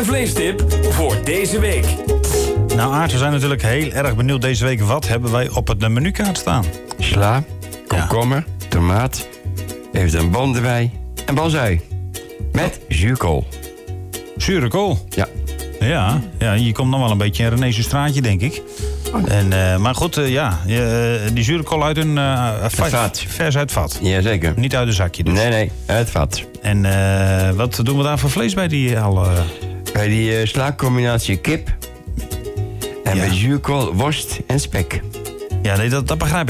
vleestip voor deze week. Nou Aart, we zijn natuurlijk heel erg benieuwd deze week. Wat hebben wij op het menukaart staan? Sla, komkommer, tomaat, even een bom erbij en balzui. Met zuurkool. Zure kool. Ja. Ja, je komt nog wel een beetje in René's straatje, denk ik. Maar goed, die zure kool uit een vat. vers uit het vat. Jazeker. Niet uit een zakje dus. Nee, uit vat. En wat doen we daar voor vlees bij die al? Bij die slaakcombinatie kip. En bij zuurkool, worst en spek. Ja, nee, dat begrijp ik.